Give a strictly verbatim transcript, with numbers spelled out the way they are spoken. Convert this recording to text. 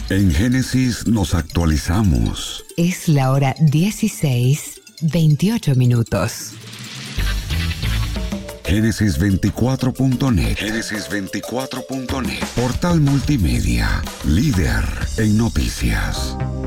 En Génesis nos actualizamos. Es la hora dieciséis, veintiocho minutos. Génesis veinticuatro punto net. Génesis veinticuatro punto net. Portal multimedia. Líder en noticias.